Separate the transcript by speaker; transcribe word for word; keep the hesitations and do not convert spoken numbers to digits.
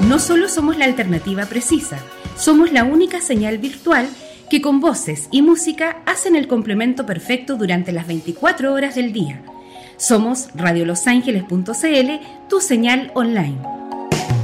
Speaker 1: No solo somos la alternativa precisa, somos la única señal virtual que con voces y música hacen el complemento perfecto durante las veinticuatro horas del día. Somos radio los ángeles punto c l, tu señal online.